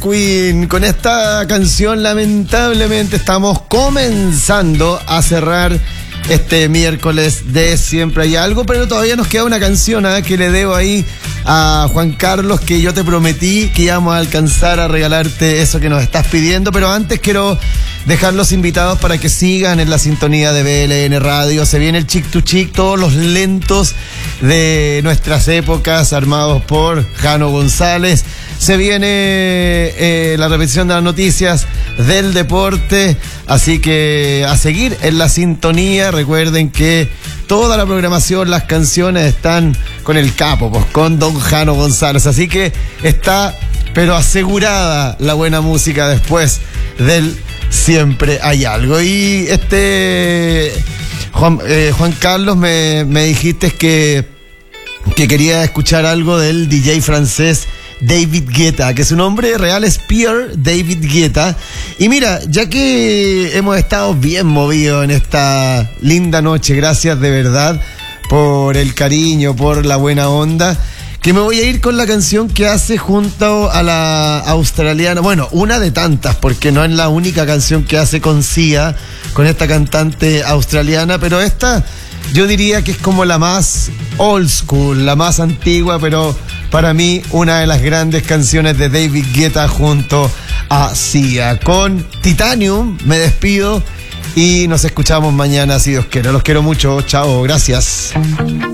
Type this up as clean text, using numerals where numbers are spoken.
Queen. Con esta canción lamentablemente estamos comenzando a cerrar este miércoles de Siempre Hay Algo, pero todavía nos queda una canción que le debo ahí a Juan Carlos, que yo te prometí que íbamos a alcanzar a regalarte eso que nos estás pidiendo, pero antes quiero dejarlos invitados para que sigan en la sintonía de BLN Radio. Se viene el Chick to Chick, todos los lentos de nuestras épocas armados por Jano González. Se viene la repetición de las noticias del deporte, así que a seguir en la sintonía. Recuerden que toda la programación, las canciones están con el capo, pues, con don Jano González, así que está pero asegurada la buena música después del Siempre Hay Algo. Y Juan Carlos, me dijiste que quería escuchar algo del DJ francés David Guetta, que su nombre real es Pierre David Guetta. Y mira, ya que hemos estado bien movidos en esta linda noche, gracias de verdad por el cariño, por la buena onda, que me voy a ir con la canción que hace junto a la australiana, bueno, una de tantas, porque no es la única canción que hace con Sia, con esta cantante australiana, pero esta yo diría que es como la más old school, la más antigua, pero para mí una de las grandes canciones de David Guetta junto a Sia. Con Titanium me despido y nos escuchamos mañana si Dios quiere. Los quiero mucho, chao, gracias.